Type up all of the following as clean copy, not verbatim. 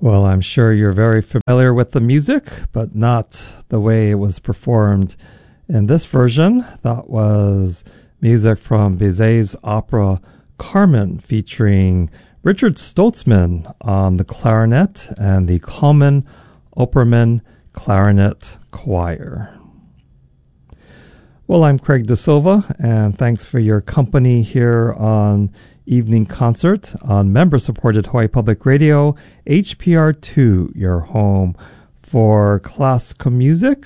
Well, I'm sure you're very familiar with the music, but not the way it was performed in this version. That was music from Bizet's opera Carmen, featuring Richard Stoltzman on the clarinet and the Common Opperman Clarinet Choir. Well, I'm Craig De Silva, and thanks for your company here on Evening Concert on member-supported Hawaii Public Radio, HPR2, your home for classical music.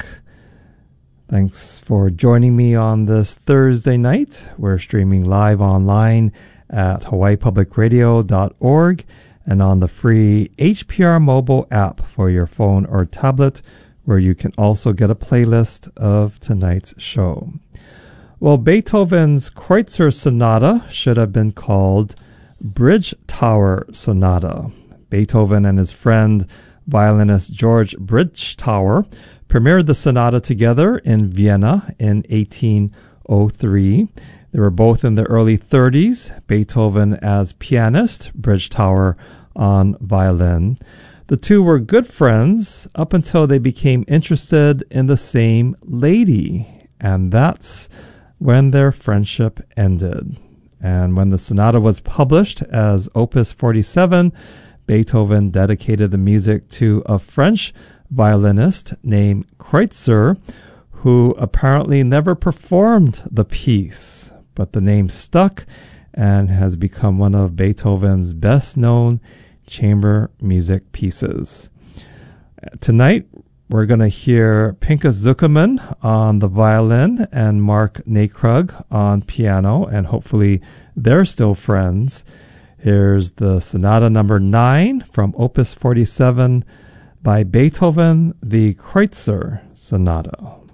Thanks for joining me on this Thursday night. We're streaming live online at hawaiipublicradio.org and on the free HPR mobile app for your phone or tablet, where you can also get a playlist of tonight's show. Well, Beethoven's Kreutzer Sonata should have been called Bridge Tower Sonata. Beethoven and his friend, violinist George Bridgetower, premiered the sonata together in Vienna in 1803. They were both in the early 30s, Beethoven as pianist, Bridgetower on violin. The two were good friends up until they became interested in the same lady, and that's when their friendship ended. And when the sonata was published as Opus 47, Beethoven dedicated the music to a French violinist named Kreutzer, who apparently never performed the piece, but the name stuck and has become one of Beethoven's best-known chamber music pieces. Tonight, we're going to hear Pinchas Zuckerman on the violin and Mark Nakrug on piano, and hopefully they're still friends. Here's the Sonata number 9 from Opus 47 by Beethoven, the Kreutzer Sonata.